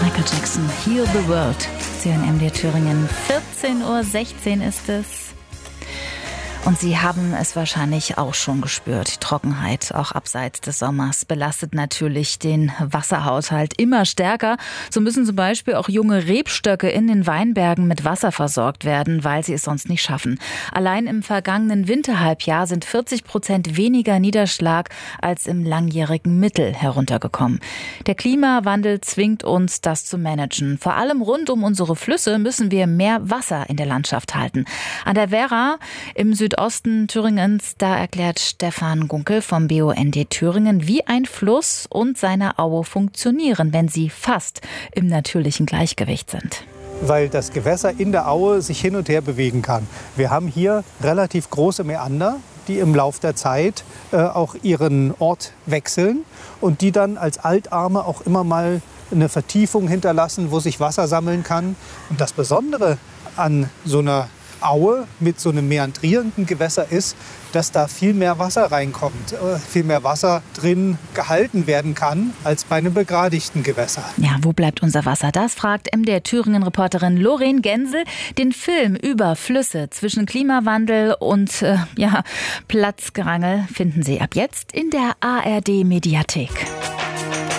Michael Jackson, Heal the World. Sie hören MDR Thüringen, 14:16 Uhr ist es. Und Sie haben es wahrscheinlich auch schon gespürt. Die Trockenheit, auch abseits des Sommers, belastet natürlich den Wasserhaushalt immer stärker. So müssen zum Beispiel auch junge Rebstöcke in den Weinbergen mit Wasser versorgt werden, weil sie es sonst nicht schaffen. Allein im vergangenen Winterhalbjahr sind 40% weniger Niederschlag als im langjährigen Mittel heruntergekommen. Der Klimawandel zwingt uns, das zu managen. Vor allem rund um unsere Flüsse müssen wir mehr Wasser in der Landschaft halten. An der Werra im Südosten Thüringens, da erklärt Stefan Gunkel vom BUND Thüringen, wie ein Fluss und seine Aue funktionieren, wenn sie fast im natürlichen Gleichgewicht sind. Weil das Gewässer in der Aue sich hin und her bewegen kann. Wir haben hier relativ große Mäander, die im Lauf der Zeit auch ihren Ort wechseln und die dann als Altarme auch immer mal eine Vertiefung hinterlassen, wo sich Wasser sammeln kann. Und das Besondere an so einer Aue mit so einem meandrierenden Gewässer ist, dass da viel mehr Wasser reinkommt, viel mehr Wasser drin gehalten werden kann als bei einem begradigten Gewässer. Ja, wo bleibt unser Wasser? Das fragt MDR Thüringen-Reporterin Lorraine Gensel. Den Film über Flüsse zwischen Klimawandel und Platzgerangel finden Sie ab jetzt in der ARD-Mediathek.